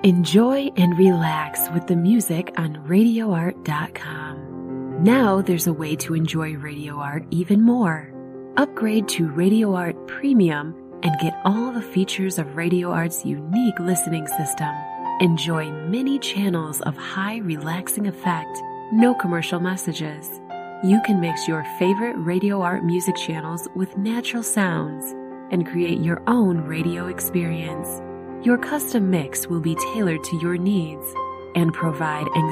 Enjoy and relax with the music on RadioArt.com. Now there's a way to enjoy Radio Art even more. Upgrade to Radio Art Premium and get all the features of Radio Art's unique listening system. Enjoy many channels of high relaxing effect, no commercial messages. You can mix your favorite Radio Art music channels with natural sounds and create your own radio experience. Your custom mix will be tailored to your needs and provide